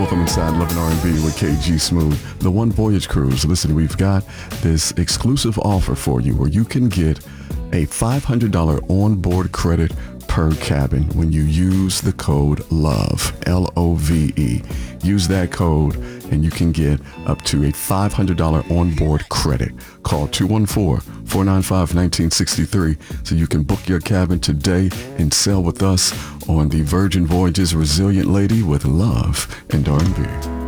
Welcome inside Love and R&B with KG Smooth, the One Voyage Cruise. Listen, we've got this exclusive offer for you where you can get a $500 onboard credit per cabin when you use the code LOVE, L-O-V-E. Use that code and you can get up to a $500 onboard credit. Call 214-495-1963 so you can book your cabin today and sail with us on the Virgin Voyages Resilient Lady with Love and R&B.